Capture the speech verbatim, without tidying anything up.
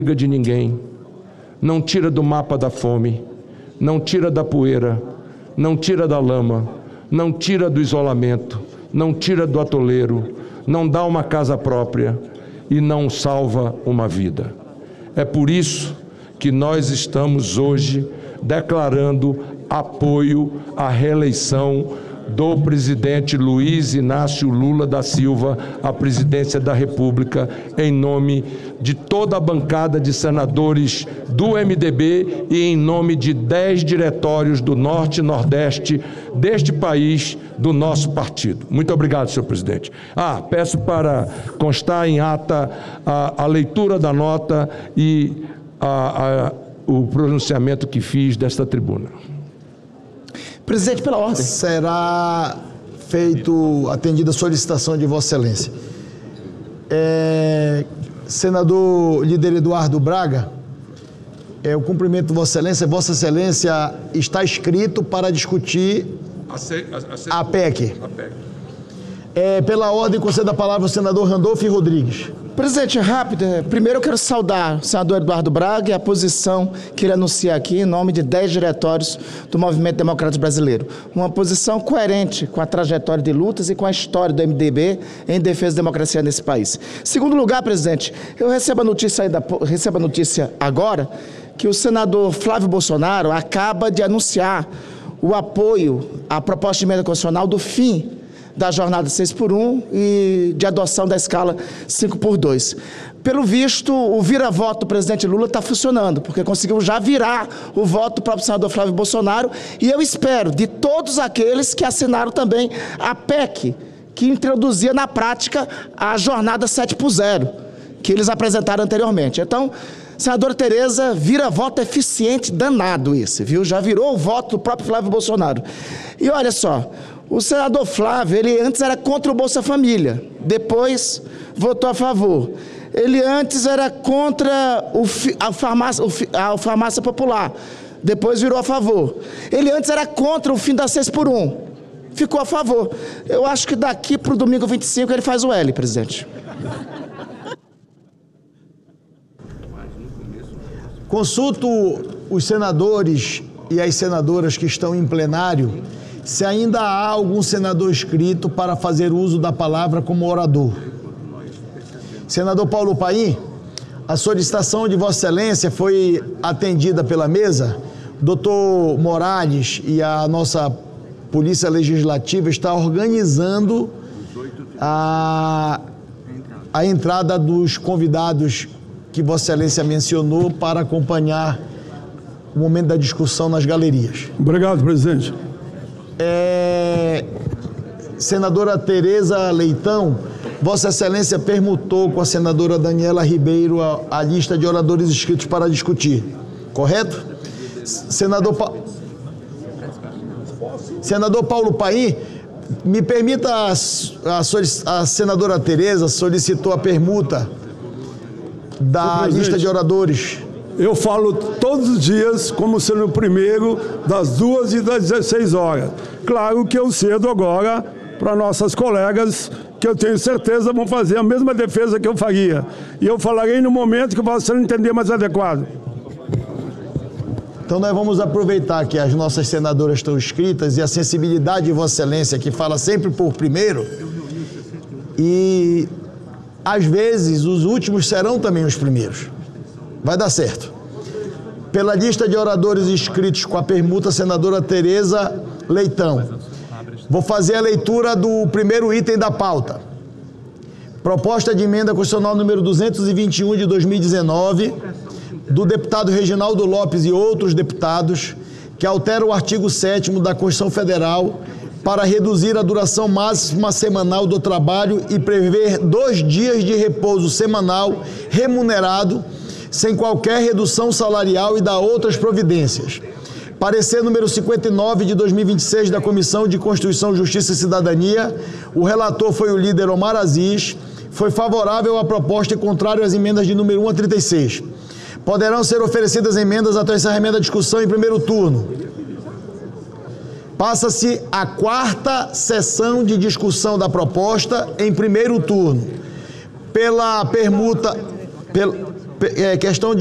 de ninguém, não tira do mapa da fome, não tira da poeira, não tira da lama, não tira do isolamento, não tira do atoleiro, não dá uma casa própria e não salva uma vida. É por isso que nós estamos hoje declarando apoio à reeleição do presidente Luiz Inácio Lula da Silva à presidência da República, em nome de toda a bancada de senadores do M D B e em nome de dez diretórios do Norte e Nordeste deste país, do nosso partido. Muito obrigado, senhor presidente. Ah, peço para constar em ata a, a leitura da nota e a, a, o pronunciamento que fiz desta tribuna. Presidente, pela ordem. Será feito, atendida a solicitação de Vossa Excelência. É, senador líder Eduardo Braga, é, o cumprimento de Vossa Excelência. Vossa Excelência está inscrito para discutir a, a, a P E C. A P E C. É, pela ordem, concedo a palavra ao senador Randolfo Rodrigues. Presidente, rápido. Primeiro eu quero saudar o senador Eduardo Braga e a posição que ele anuncia aqui em nome de dez diretórios do Movimento Democrático Brasileiro. Uma posição coerente com a trajetória de lutas e com a história do M D B em defesa da democracia nesse país. Segundo lugar, presidente, eu recebo a notícia, ainda, recebo a notícia agora que o senador Flávio Bolsonaro acaba de anunciar o apoio à proposta de emenda constitucional do fim da jornada seis por um e de adoção da escala cinco por dois. Pelo visto, o vira-voto do presidente Lula está funcionando, porque conseguiu já virar o voto do próprio senador Flávio Bolsonaro, e eu espero de todos aqueles que assinaram também a P E C, que introduzia na prática a jornada sete por zero, que eles apresentaram anteriormente. Então, senadora Tereza, vira-voto eficiente danado esse, viu? Já virou o voto do próprio Flávio Bolsonaro. E olha só, o senador Flávio, ele antes era contra o Bolsa Família, depois votou a favor. Ele antes era contra o, a, farmácia, a farmácia popular, depois virou a favor. Ele antes era contra o fim da seis por um, ficou a favor. Eu acho que daqui para o domingo vinte e cinco ele faz o L, presidente. Consulto os senadores e as senadoras que estão em plenário se ainda há algum senador inscrito para fazer uso da palavra como orador. Senador Paulo Paim, a solicitação de Vossa Excelência foi atendida pela mesa. Doutor Morales e a nossa Polícia Legislativa está organizando a, a entrada dos convidados que Vossa Excelência mencionou para acompanhar o momento da discussão nas galerias. Obrigado, presidente. É, senadora Tereza Leitão, Vossa Excelência permutou com a senadora Daniela Ribeiro a, a lista de oradores inscritos para discutir, correto? Senador, pa... senador Paulo Paim, me permita, a, a, a senadora Tereza solicitou a permuta da lista de oradores. Eu falo todos os dias como sendo o primeiro das duas e das dezesseis horas. Claro que eu cedo agora para nossas colegas, que eu tenho certeza vão fazer a mesma defesa que eu faria. E eu falarei no momento que você entender mais adequado. Então nós vamos aproveitar que as nossas senadoras estão inscritas e a sensibilidade de Vossa Excelência, que fala sempre por primeiro, e às vezes os últimos serão também os primeiros. Vai dar certo. Pela lista de oradores inscritos com a permuta, senadora Tereza Leitão. Vou fazer a leitura do primeiro item da pauta. Proposta de emenda constitucional número duzentos e vinte e um de dois mil e dezenove, do deputado Reginaldo Lopes e outros deputados, que altera o artigo sétimo da Constituição Federal para reduzir a duração máxima semanal do trabalho e prever dois dias de repouso semanal remunerado, sem qualquer redução salarial e da outras providências. Parecer número cinquenta e nove de dois mil e vinte e seis da Comissão de Constituição, Justiça e Cidadania. O relator foi o líder Omar Aziz. Foi favorável à proposta e contrário às emendas de número um a trinta e seis. Poderão ser oferecidas emendas até o encerramento da discussão em primeiro turno. Passa-se a quarta sessão de discussão da proposta em primeiro turno. Pela permuta... Pela, é, questão de